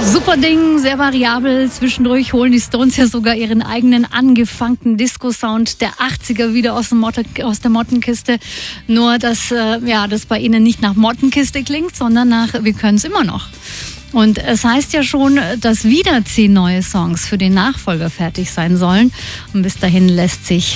Super Ding, sehr variabel. Zwischendurch holen die Stones ja sogar ihren eigenen angefangten Disco-Sound der 80er wieder aus der Mottenkiste. Nur, dass das bei ihnen nicht nach Mottenkiste klingt, sondern nach wir können es immer noch. Und es heißt ja schon, dass wieder 10 neue Songs für den Nachfolger fertig sein sollen. Und bis dahin lässt sich